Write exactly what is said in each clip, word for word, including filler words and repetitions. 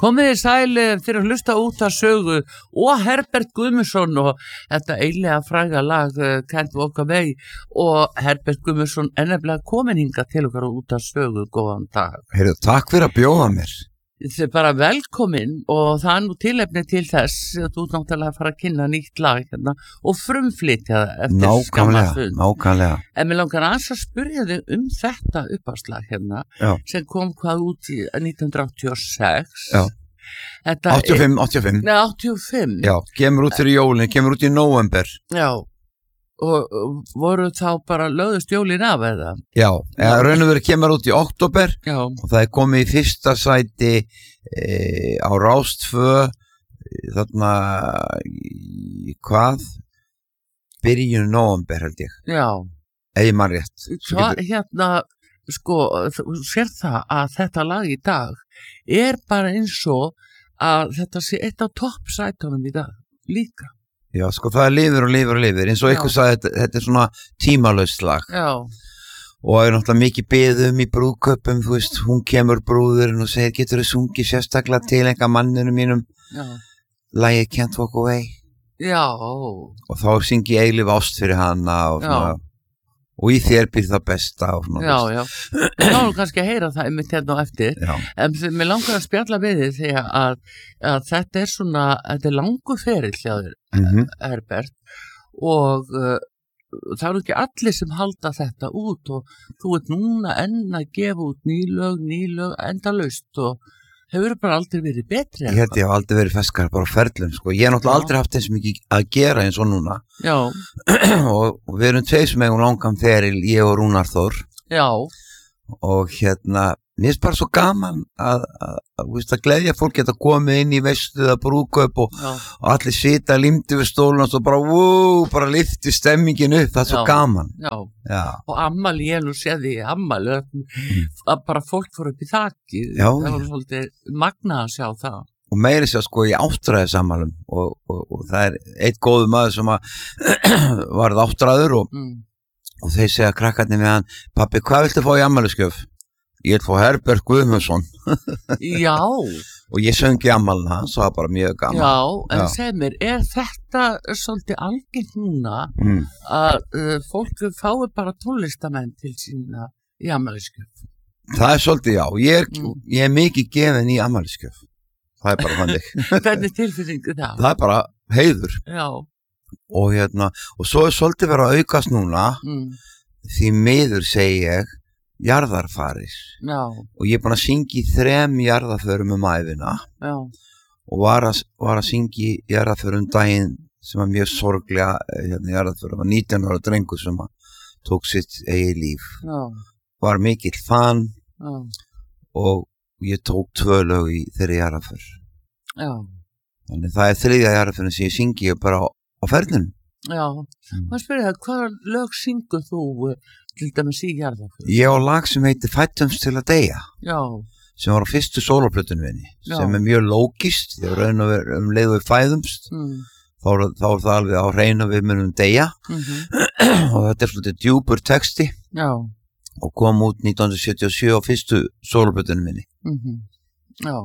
Komið þið sæl fyrir að hlusta út að sögu og Herbert Guðmundsson og þetta eiginlega fræga lag Can't Walk Away og Herbert Guðmundsson er nefnilega komin hingað til okkar út að sögu, góðan dag. Heyrðu, takk fyrir að bjóða mér. Þið er bara velkomin og það er nú tilefni til þess að þú náttúrulega að fara að kynna nýtt lag hérna og frumflytja eftir skamma stund. Nákvæmlega. En mér langar aðeins að spyrja þig um þetta uppáslag hérna Já. Sem kom hvað út í nítján hundruð áttatíu og sex. Já. Þetta áttatíu og fimm, áttatíu og fimm. Nei, áttatíu og fimm. Já, kemur út fyrir jólin, kemur út í nóvember. Já. Og voru þá bara lögðust jólin af eða? Já, eða raun og verið kemur út í október Já. Og það er komið í fyrsta sæti e, á Rás tvö þarna í hvað? Byrjun nóvember held ég. Já. Eigi mann rétt. Hvað hérna, sko, þú sér það að þetta lag í dag er bara eins og að þetta sé eitt af toppsætunum í dag líka. Já, sko, það er lifir og lifir og lifir, eins og ykkur sagði, þetta, þetta er svona tímalaust lag. Já. Og það er náttúrulega mikið beðum í brúðköpum, þú veist, hún kemur brúðurinn og segir, getur þú sungið sérstaklega til einhver manninu mínum, Já. Lagið Can't Walk Away. Já. Og þá syngi ég eilíf ást fyrir hana og svona, og í þér býr það besta. Og svona, já, já. Þá erum kannski að heyra það einmitt hérna á eftir. Já. En mér langar að spjalla við þig þegar að, að þetta er svona, þetta er langur ferill hjá þér, mm-hmm. Herbert, og uh, það eru ekki allir sem halda þetta út og þú ert núna enn að gefa út nýlög, nýlög, endalaust og hefur bara aldrei verið betri. Ég held ég hef aldrei verið feskar bara á ferlum, sko. Ég hef náttúrulega aldrei haft eins mikið að gera eins og núna. Já. og, og við erum tveir sem eigum langan feril, ég og Rúnar Þór. Já. Og hérna, mér finnst bara svo gaman að, að, að, að, að gleðja fólk geta komið inn í veislu eða brúðkaup og, og allir sita límdi við stólun og svo bara, wow, bara lyfti stemmingin upp, það er svo Já. gaman. Já. Já. Og ammali, ég nú séði í ammali mm. að bara fólk fór upp í þakki. Já. Það var svolítið magna að sjá það. Og meiri sér sko í áttræði sammælum og, og, og það er eitt góðu maður sem að varð áttræður og, mm. og þeir segja krakkarnir með hann, pappi, hvað viltu fá í ammælisgjöf? Ég vil fá Herbert Guðmundsson. Já. Og ég söngi ammælinn hans, það var bara mjög gaman. Já, en Já. segð mér, er þetta svolítið algengt núna Mm. að uh, fólk fái bara tónlistamenn til sína í ammælisgjöf? Það er svolítið, já. Ég er, Mm. ég er mikið gefin í ammælisgjöf. Það er bara þannig. Hvernig tilfinningu það? Það er bara heiður. Já. Og hérna, og svo er svolítið verið að aukast núna, Mm. því miður segi ég, jarðarfarir. Já. Og ég er búin að syngja í þrem jarðarförum um æfina. Já. Og var að, var að syngja í jarðarförum daginn sem var mjög sorglega, hérna jarðarförum, var nítján ára drengur sem tók sitt eigið líf. Já. Var mikill fan Já. og ég tók tvö lög í þeirri jarðarför. Já. Þannig það er þriðja jarðarförin sem ég syngi bara á, á ferðinum. Já. Mm. Maður spyrir það, hvaða lög syngur þú uh, til dæmis í jarðarför? Ég á lag sem heitir Fættumst til að deyja. Já. Sem var á fyrstu sólóplötunum minni. Já. Sem er mjög lógist, þegar raun og veru um leið við fæðumst. Mm. Þá, þá er það alveg á hreinu við munum deyja. Mm-hmm. Og þetta er svolítið djúpur texti. Já. Og kom út nítján hundruð sjötíu og sjö á fyrstu sólóplötunum minni. Mm-hmm. Já.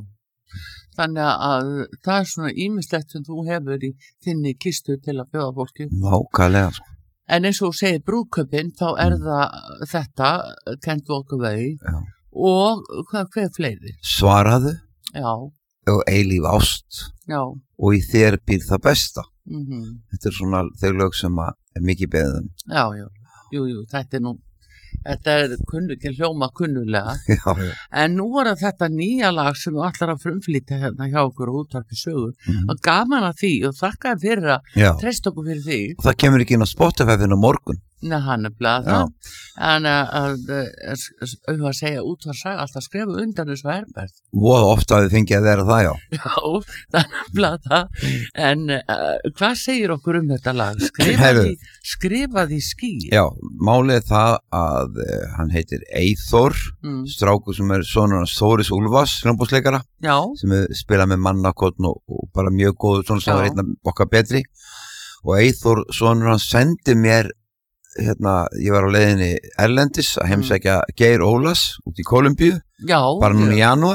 Þannig að það er svona ýmislegt sem þú hefur í þinni kistu til að bjóða fólki. Nákvæmlega, sko. En eins og þú segir brúðkaupin, þá er Mm. það þetta, Can't Walk Away, Já. og hvað hver fleiri? Svaraðu Já, og eilíf ást já. og í þér býr það besta. Mm-hmm. Þetta er svona þau lög sem að er mikið beðum. Já, já. Jú, jú, þetta er nú, þetta er kunnu, til hljóma kunnulega. Já, já. En nú var þetta nýja lag sem þú ætlar að frumflýta hérna hjá okkur og útvarpi sögu. Mhm. Og gaman að því og þakka þér fyrir að Já. treysta okkur fyrir því. Og það kemur ekki inn á Spotify-finn á morgun. Nei, hann er bleið það. En að auðvitað að segja útvarsaga alltaf skrifa undan þessu Herbert. Voða ofta að þið fengið að vera það, já. Já, það er bleið það. En uh, hvað segir okkur um þetta lag? Skrifað Heyrðu. í, skrifað í ský. Já, málið er það að uh, hann heitir Eyþór, Mm. strákur sem er sonur hans Þóris Úlfars, hljómbúsleikara, Já, sem er spilað með mannakotn og, og bara mjög góður, svona sem Já. var einn okkar betri. Og Eyþór, sonur hans, sendi mér, hérna, ég var á leiðinni erlendis að heimsækja Geir Ólas út í Kólumbíu, já. bara núna í janúar.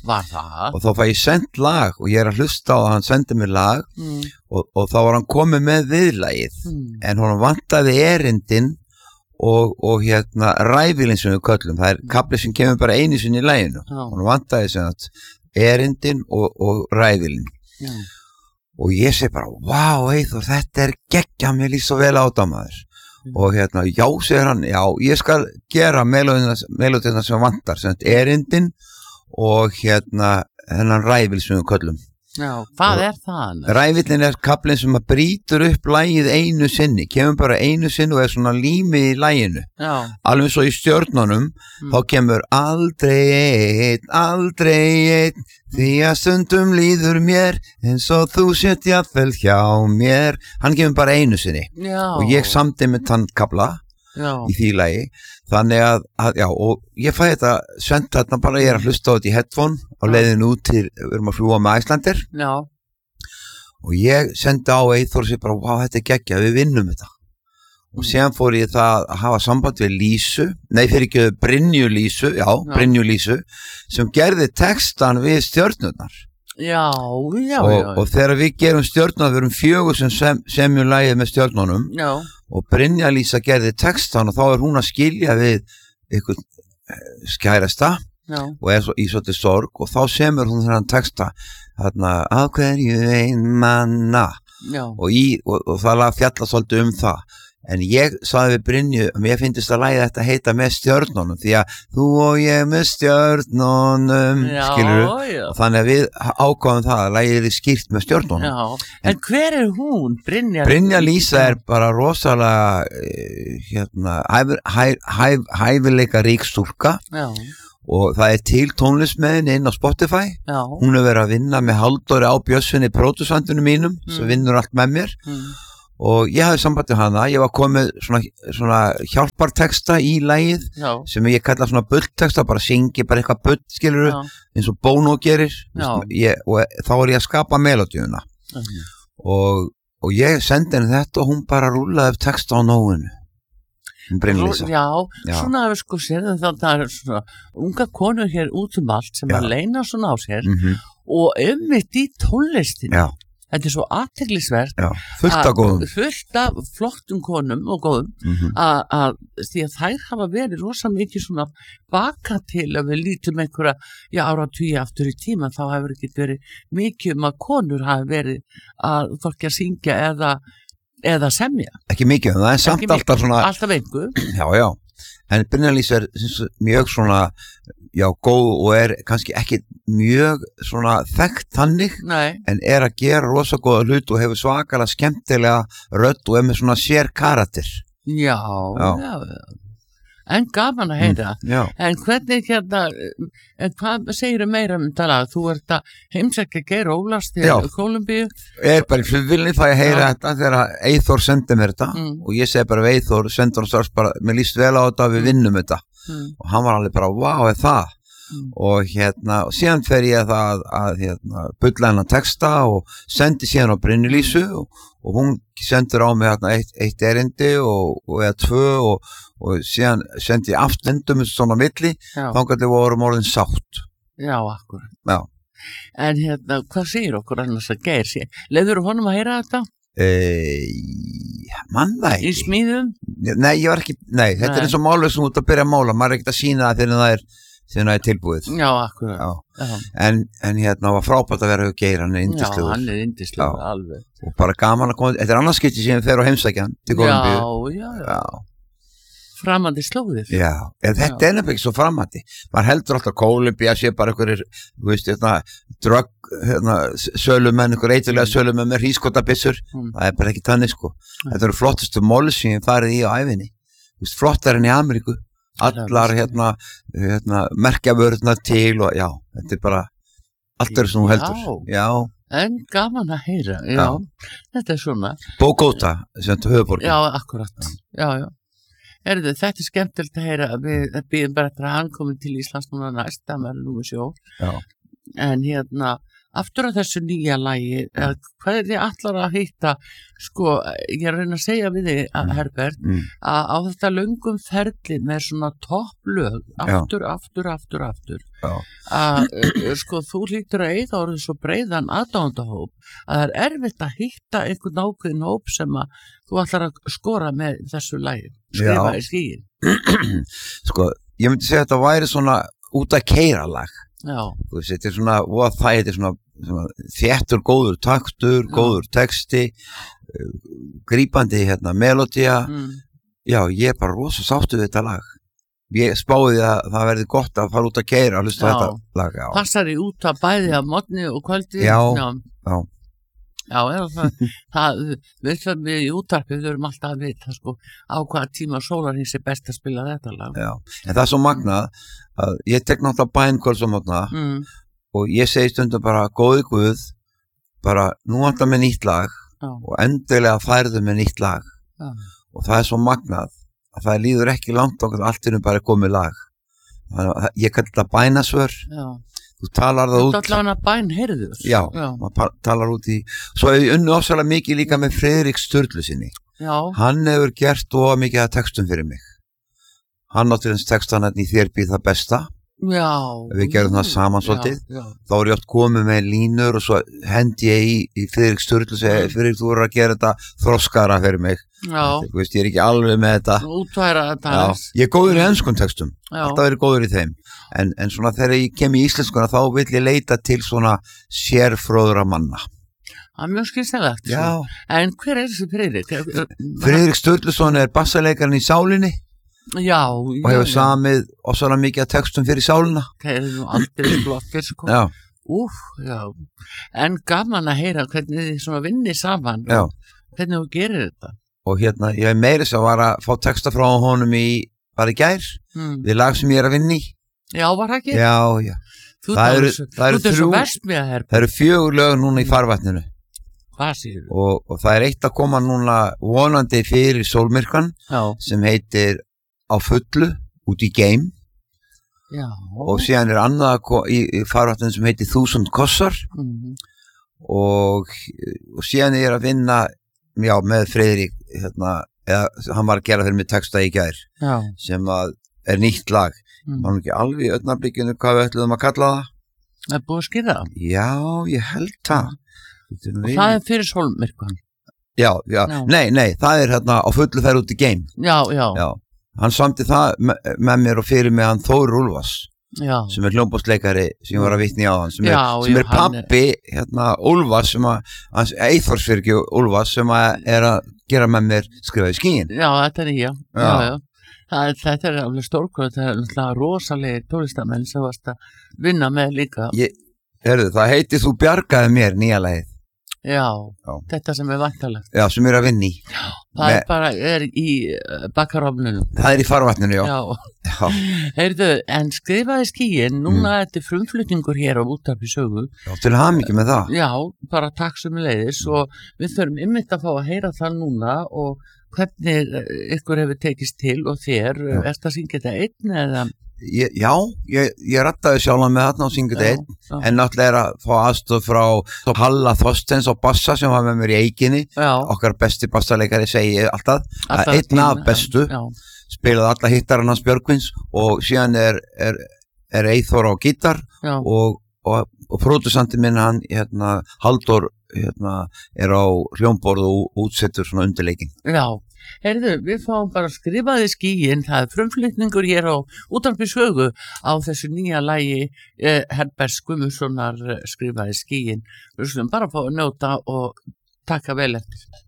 Var það? Og þá fæ ég sendt lag og ég er að hlusta á að hann sendi mér lag mm. og, og þá var hann komið með viðlagið mm. en hann vantaði erindin og, og hérna ræfilinn sem við köllum, það er kafli sem kemur bara einu sinni í laginu, hann vantaði sem að erindin og, og ræfilinn Já. Og ég segi bara, vá Eyþór, þetta er geggja, mér líst svo vel á það maður mm. og hérna, já, segir hann, já, ég skal gera melódina sem vantar, sem erindin og hérna hennan ræfil sem við köllum Já, hvað er það? Ræfillin er kaflinn sem að brýtur upp lagið einu sinni, kemur bara einu sinni og er svona límið í laginu Já. Alveg svo í stjörnunum mm. þá kemur aldrei einn, aldrei einn því að stundum líður mér eins og þú sért jafnvel hjá mér hann kemur bara einu sinni Já. Og ég samdi með þann kafla Já. Í því lagi þannig að, að, já, og ég fæ þetta sent þarna bara, ég er að hlusta á þetta í headphone á leiðinu út til, við erum að fljúga með Icelandair Já. Og ég sendi á Eyþór og sé bara, wow, þetta er geggja, við vinnum þetta og síðan fór ég það að hafa samband við Lísu, nei fyrir ekki Brynju Lísu, já, já. Brynju Lísu sem gerði textan við stjörnurnar Já, já, og, já. og þegar við gerum stjörnurnar, við erum fjögur sem sem, semjum lagið með stjörnunum Já. Og Brynja Lísa gerði textan og þá er hún að skilja við einhvern skærasta Já. Og er svo, í svolítið sorg og þá semur hún þennan texta þarna, af hverju ein manna og, í, og, og það lag fjalla svolítið um það en ég sagði við Brynju að mér finnst að lagið þetta heita með stjörnunum því að þú og ég með stjörnunum skilurðu og þannig að við ákváðum það að lagið er skýrt með stjörnunum Já. En hver er hún? Brynja, Brynja Lísa er bara rosalega hérna, hæf, hæf, hæf, hæfileika rík stúlka Já. Og það er til tónlist með henni inn á Spotify Já. Hún er verið að vinna með Halldóri á Bjössinni pródusandunum mínum mm. sem vinnur allt með mér mm. og ég hafði samband við hana, ég var komið svona, svona hjálparteksta í lagið Já. sem ég kalla svona bullteksta, bara syngi, bara eitthvað bull, skiluru, eins og Bono gerir ég, og þá er ég að skapa melodíuna mm. og, og ég sendi henni þetta og hún bara rúlaði upp teksta á nóinu Brynlísa. Já, Já, svona að við sko sér það er svona unga konur hér út um allt sem Já. Að leina svona á sér mm -hmm. og ummitt í tónlistinu Já. Þetta er svo athyglisvert fullt af góðum fullt af flottum konum og góðum mm -hmm. að því að þær hafa verið rosa mikið svona baka til að við lítum einhverja já, áratugi aftur í tíma þá hefur ekki verið mikið um að konur hafi verið að fólki að syngja eða, eða semja ekki mikið, það er samt alltaf svona alltaf einhver já, já. En Brynja Lísa er mjög svona já, góð og er kannski ekki mjög svona þekkt þannig Nei. En er að gera rosa góða hlut og hefur svakalega skemmtilega rödd og er með svona sér karakter Já, já, já. En gaman að heyra mm, En hvernig hérna en hvað segir þau meira um það að þú ert að heimsækja Geir Ólafs til Kólumbíu Ég er bara í flugvilni það ég heyra já. Þetta þegar Eyþór sendi mér þetta mm. og ég segi bara við Eyþór sendur hann strax bara, mér líst vel á þetta við vinnum þetta mm. og hann var alveg bara, wow, er það mm. og hérna, og síðan fer ég það að hérna, bulla hennar texta og sendi síðan á Brynju Lísu og, og hún sendur á mig hérna eitt, eitt erindi og, og eða tvö og, og síðan sendi ég aftendum svona milli, þá gæti við vorum orðin sátt Já, akkurat Já. En hérna, hvað segir okkur annars að Geir sé? Leður honum að heyra þetta? Eeeeh, mann það ekki Í smíðum? Nei, ég var ekki, nei, þetta nei. Er eins og málið sem út að byrja að mála, maður er ekkert að sína það þegar það er þegar það er tilbúið Já, akkurat Já. Já. En, en hérna var frábært að vera hjá Geir, hann er yndislegur Já, hann er yndislegur, alveg og bara gaman að koma, þetta er annars skipti sem þeir á heimsækjan til Kólumbíu Já, já, já, já. Framandi slóðir Já, en þetta já. Er nefnilega ekki svo framandi maður heldur alltaf Kólumbíu að sé bara einhverjir, þú veist, hérna drögg, hérna, sölumenn, einhver eitthvað mm. sölumenn með hrískotabissur mm. það er bara ekki tannig, sko mm. Þetta eru flottustu mól sem ég farið í á ævinni þú veist, flottar enn í Ameríku allar, hérna, hérna merkjavörðnar til og já, þetta er bara allt eru sem þú heldur Já En gaman að heyra, já, já. Þetta er svona Bogota, sem þetta höfuborgin Já, akkurat, já, já Erðu, þetta er skemmtilegt að heyra við býðum bara eftir að hann komi til Íslands núna næst það verður númer sjó Já. En hérna aftur að þessu nýja lagi, uh, hvað er þið allar að hitta, sko, ég er að reyna að segja við þig, mm. Herbert, mm. að á þetta löngum ferli með svona topplög, aftur, Já. aftur, aftur, aftur, að, uh, sko, þú hlýtur að eiga orðið svo breiðan aðdáendahóp, að það er erfitt að hitta einhvern ákveðin hóp sem að þú ætlar að skora með þessu lagi, skrifa í skíin. Sko, ég myndi segja að þetta væri svona út að keyra lag. Já. Þú veist, þetta er svona, og það er svona, svona þéttur, góður taktur, Já. góður texti, uh, grípandi hérna, melodía. Mm. Já, ég er bara rosa sáttur við þetta lag. Ég spáði að það verði gott að fara út að keyra að hlusta þetta lag. Já. Passar í út að bæði að morgni og kvöldi. Já, já. já. Já, það, það, við sem við í útvarpið við erum alltaf að vita sko, á hvaða tíma sólarhins er best að spila þetta lag. Já, en það er svo magnað að ég tek náttúrulega bænkvölds á mótna mm. og ég segi stundum bara góði Guð, bara nú vantar með nýtt lag Já. og endilega færðu með nýtt lag Já. og það er svo magnað að það líður ekki langt okkur allt innum bara komið lag. Þannig að ég kallar þetta bænasvör. Já. Þú talar það út. Þetta er allavega bæn heyrður. Já, Já. maður talar út í. Svo hefur ég unnu ofsalega mikið líka með Friðrik Sturlu sinni. Já. Hann hefur gert of mikið að textum fyrir mig. Hann átti þess textan hérna í Þér býð það besta. Já. Við gerum það saman svolítið. Já, já. Þá er ég oft komið með línur og svo hendi ég í, í Friðrik Sturlu og segi, Friðrik, þú voru að gera þetta þroskara fyrir mig. Já. Þú veist, ég er ekki alveg með þetta. Útværa þetta. Já. Ég er góður í enskum textum. Já. Alltaf verið góður í þeim. En, en svona þegar ég kem í íslenskuna þá vil ég leita til svona sérfróðra manna. Það er mjög skynselegt. Já. En hver er þessi Friðrik? Friðrik Sturluson er bassalekarinn í Sálinni. Já, og hefur samið og svona mikið að textum fyrir sálina. Það er nú aldrei flottir sko. Já. Úf, já. En gaman að heyra hvernig þið svona vinnir saman já. Og hvernig þú gerir þetta. Og hérna, ég er meiri sem var að fá texta frá honum í, var í gær, hmm. við lag sem ég er að vinna í. Já, var það ekki? Já, já. Þú það eru, það eru þrjú, það eru fjögur lög núna í farvatninu. Hvað séu? Og, og það er eitt að koma núna vonandi fyrir sólmyrkan já. Sem heitir Á fullu, út í geim Já. Og síðan er annað í, í farvatnum sem heitir Þúsund kossar mm. og, og síðan er að vinna já, með Friðrik hérna, eða, hann var að gera fyrir mig texta í gær já. Sem að er nýtt lag mm. Var ekki alveg í augnablikinu hvað við ætluðum að kalla það Það er búið að skýra það Já, ég held það Og við... það er fyrir sólmyrkvan já, já, já, nei, nei, það er hérna á fullu fer út í geim Já, já, já. Hann samti það með, með mér og fyrir mig hann Þór Úlfars já. Sem er hljómbóðsleikari sem ég var að vitna í á hann sem er, já, sem er pappi hérna, Úlfars sem að, hans Eyþórsfyrki Úlfars sem að er að gera með mér skrifaði skíin Já, þetta er nýja já. Já, já. Það, þetta er alveg stórkvæð þetta er náttúrulega rosalega tólistamenn sem varst að vinna með líka ég, herðu, það heiti Þú bjargaði mér nýja lagið Já, já, þetta sem er vantalegt Já, sem er að vinna í Já, það Me... er bara, er í uh, bakkarofnunum Það er í farvatninu, já Já, já. Heyrðu, en skrifaði skíin Núna mm. þetta er frumflutningur hér á útvarpi sögu Já, til hamingju með það Já, bara takk sem leiðis mm. Og við þurfum ymmit að fá að heyra það núna Og hvernig ykkur hefur tekist til Og þér, já. Er það að syngja þetta einn eða Ég, já, ég, ég rattaði sjálf með þarna og syngið einn, en náttúrulega er að fá aðstof frá Halla Þorsteins á bassa sem var með mér í Eikinni, já. Okkar besti bassaleikari segi alltaf, alltaf einn af bestu, já. Spilaði alla hittarinn hans Björgvins og síðan er, er, er Eyþór á gítar og, og, og pródusandi minn hann, hérna, Halldór, hérna, er á hljómborð og útsettur svona undirleikin. Já. Heyrðu, við fáum bara skrifaði skíin, það er frumflutningur hér á útvarpi sögu á þessu nýja lagi eh, Herbert Guðmundssonar skrifaði skíin. Við slum bara fá að njóta og taka vel eftir.